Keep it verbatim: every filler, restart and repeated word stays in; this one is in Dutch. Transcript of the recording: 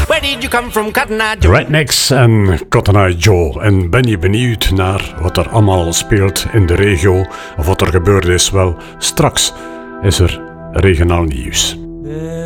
Where did you come from, Cotton Eye Joe? Rednecks en Cotton Eye Joe. En ben je benieuwd naar wat er allemaal speelt in de regio, of wat er gebeurd is? Wel, straks is er regionaal nieuws.